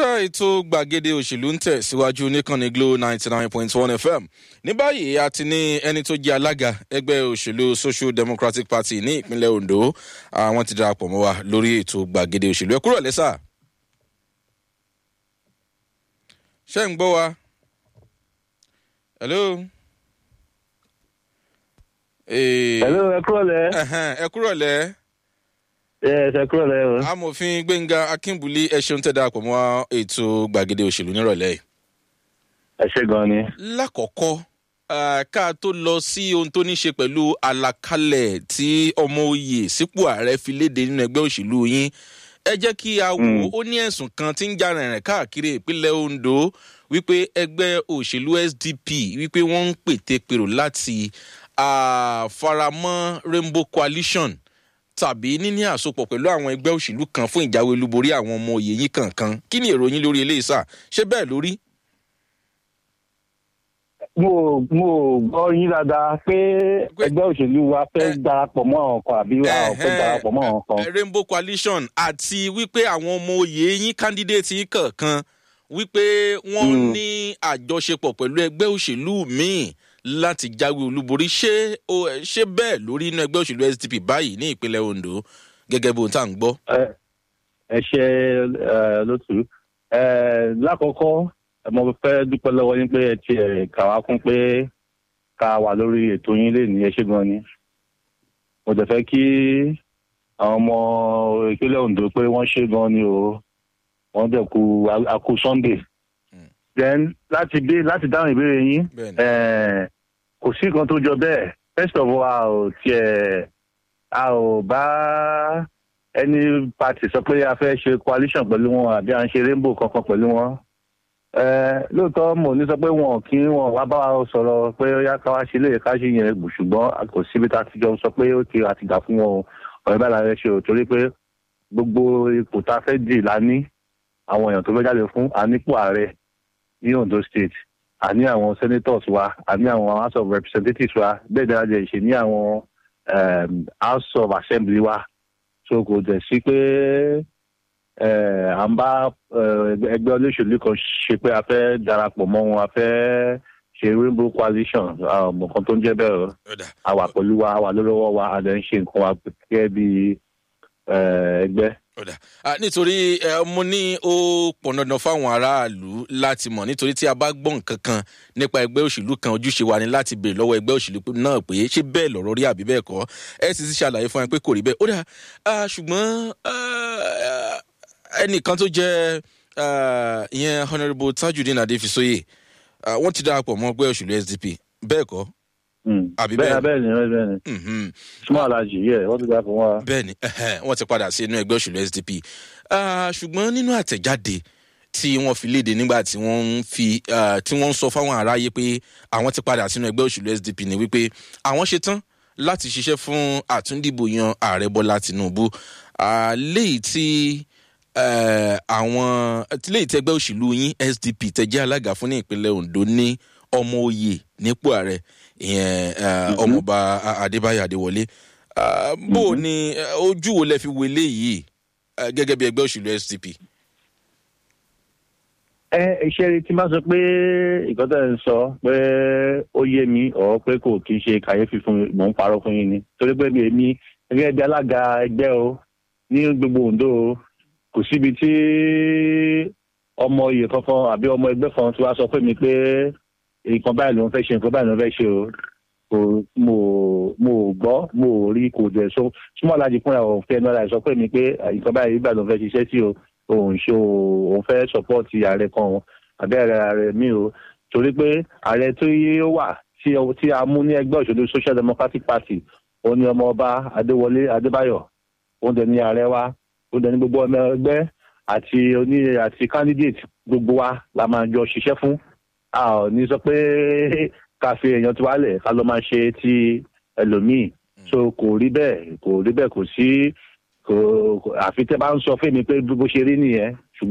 Ọ̀dà ètò gbàgede òṣèlú ń tẹ̀ síwájú níkànnì Glo 99.1 FM. Ní báyìí a ti ní ẹni tó jẹ́ alága ẹgbẹ́ òṣèlú Social Democratic Party ní ìpínlẹ̀ Ondo. Àwọn ti darapọ̀ mọ́ wa lórí ètò gbàgede òṣèlú. Ẹ kúrò lẹ́sà. Ṣé ń gbọ́ wa? Hello. Hello, ẹ kúrò lẹ́. Ẹ kúrò lẹ́. Yes, ẹ kúrò lẹ́ o. Amòfin Gbénga Akínbùlí ẹ ṣeun tẹ́ darapọ̀ mọ́ ètò gbàgede òṣèlú nírọ̀lẹ́ yìí. Ẹ ṣé gan ni. Lákọ̀ọ́kọ́ ká tó lọ sí ohun tó ní ṣe pẹ̀lú àlàkalẹ̀ tí ọmọ oyè sípò ààrẹ fi léde nínú ẹgbẹ́ òṣèlú yín, ẹ jẹ́ kí a wò ó ní ẹ̀sùn kan tí ń jà rìnrìn káàkiri ìpínlẹ̀ Ondo wípé ẹgbẹ́ òṣèlú SDP wípé wọ́n ń pètèpèrò láti faramọ́ Rainbow Coalition tàbí níní àsopọ̀ pẹ̀lú àwọn ẹgbẹ́ òṣèlú kan fún ìjáwé olúborí àwọn ọmọ oyè yín kankan. Kí ni èrò yín lórí eléyìí sà? Ṣé bẹ́ẹ̀ lórí? Mo gbọ́ yín dáadáa pé ẹgbẹ́ òṣèlú wa fẹ́ darapọ̀ mọ́ àwọn kan àbí wa ò fẹ́ darapọ̀ mọ́ àwọn kan. Rainbow Coalition àti wípé àwọn ọmọ oyè yín candidate yín kankan wípé wọ́n ní àjọṣepọ̀ pẹ̀lú ẹgbẹ́ òṣèlú míì láti jáwé olúborí. Ṣé bẹ́ẹ̀ lórí inú ẹgbẹ́ òṣèlú SDP báyìí ní ìpínlẹ̀ Ondo gẹ́gẹ́ bó tá à ń gbọ́? Ẹ ṣe lótú. Lákọ̀ọ́kọ́ mo fẹ́ dúpẹ́ lọ́wọ́ yín pé ẹ ti kà wá kún pé ká wà lórí ètò yín lénìí. Ẹ ṣé gan ni. Mo dẹ̀ fẹ́ kí àwọn ọmọ ìpínlẹ̀ Ondo pé wọ́n ṣe gan ni o. Wọ́n dẹ̀ kú Sunday. Then láti dáhùn ìbéèrè yín, kò sí nǹkan tó jọ bẹ́ẹ̀. First of all, a ò bá any party sọ pé a fẹ́ ṣe coalition pẹ̀lú wọn àbí à ń ṣe rainbow kankan pẹ̀lú wọn. Lóòótọ́ mo ní sọ pé wọn wá bá wa sọ̀rọ̀ pé ó yá ká wá ṣe léyè ká ṣe yẹn ṣùgbọ́n kò síbi tá a ti jọ sọ pé ó ti àtìgbà fún wọn ọ̀rẹ́ bá la rẹ̀ ṣe ò torí pé gbogbo ipò tá a fẹ́ dì la ní àwọn èèyàn tó fẹ́ jáde fún ànípò ààrẹ ní Ondo State, àní àwọn senators wa, àní àwọn House of Representatives wa, bẹ́ẹ̀ dára jẹ́ ìṣe ní àwọn House of Assembly wa. So kò jẹ́ sí pé à ń bá ẹgbẹ́ olóṣèlú kan ṣe pé a fẹ́ darapọ̀ mọ́ wọn, a fẹ́ ṣe Rainbow Coalition, nǹkan tó ń jẹ́ bẹ́ẹ̀ a wà pẹ̀lú wa, a wà lọ́wọ́ wa, a dẹ̀ ń ṣe nǹkan wa gẹ́gẹ́ bí ẹgbẹ́. Nítorí mo ní ó pọn dandan fáwọn aráàlú láti mọ̀, nítorí tí a bá gbọ́ nǹkan kan nípa ẹgbẹ́ òṣèlú kan, ojúṣe wa ni láti béèrè lọ́wọ́ ẹgbẹ́ òṣèlú náà pé ṣé bẹ́ẹ̀ lọ̀rọ̀ rí àbí bẹ́ẹ̀ kọ́. Ẹ sì ti ṣàlàyé fún ẹ pé kò rí bẹ́ẹ̀. Ó dà ṣùgbọ́n ẹnìkan tó jẹ́ ìyẹn Honourable Tajudeen Adéfisóyè wọ́n ti darapọ̀ mọ́ ẹgbẹ́ òṣèlú SDP bẹ́ẹ̀ kọ́? Àbí bẹ́ẹ̀ni. Small Alhaji wọ́n ti darapọ̀ wọn. Bẹ́ẹ̀ni wọ́n ti padà sí inú ẹgbẹ́ òṣèlú SDP. Ṣùgbọ́n nínú àtẹ̀jáde tí wọ́n fi léde nígbà tí wọ́n ń sọ fáwọn aráyé pé àwọn ti padà sínú ẹgbẹ́ òṣèlú SDP ni wípé àwọn ṣetán láti ṣiṣẹ́ fún àtúndìbò yan ààrẹ Bọ́lá Tinubu. Léyìí tí ẹgbẹ́ òṣèlú yín SDP tẹ́ jẹ́ alága fún ní ìpínlẹ̀ Ondo ní ọmọ oyè nípò ààrẹ ìyẹn ọmọọba Adébáyọ̀ Adéwọlé. Bó ni ojú wo lẹ fi wo eléyìí gẹ́gẹ́ bí ẹgbẹ́ òṣèlú SDP? Ìṣẹ́rí tí máa sọ pé ìkọ́tà ń sọ pé ó yé mi ọ̀ pé kò kí ń ṣe kàyéfì fún mi, mò ń parọ́ fún yín ni. Torí pé èmi gẹ́gẹ́ bí alága ẹgbẹ́ o ní gbogbo Ondo o, kò síbi tí ọmọ oyè kankan àbí ọmọ ẹgbẹ́ kan tí wàá sọ pé mi pé nǹkan báyìí ló ń fẹ́ ṣe, nǹkan báyìí ló ń fẹ́ ṣe o. Mo gbọ́, mo rí, kò jẹ́ so Small Alhaji fúnra ò fẹ́ náà láì sọ pé mi pé nǹkan báyìí nígbà ló ń fẹ́ ṣiṣẹ́ sí o, òun fẹ́ sọ́pọ́ọ̀tì ààrẹ kan àbẹ́ ààrẹ mi o. Torí pé ààrẹ tó yé ó wà tí a mú ní ẹgbẹ́ òṣèlú Social Democratic Party, òun ni ọmọọba Adéwọlé Adébáyọ̀, òun dẹ̀ ni ààrẹ wa, òun dẹ̀ ni gbogbo ọmọ ẹgbẹ́ àti candidate gbogbo wa la máa jọ ṣiṣẹ́ fún. A ò ní sọ pé ká fi èèyàn tí wá lẹ̀ ká lọ máa ṣe ti ẹlòmíì. So kò rí bẹ́ẹ̀ kò sí àfi tẹ́ bá ń sọ fún mi pé bó ṣe rí nìyẹn.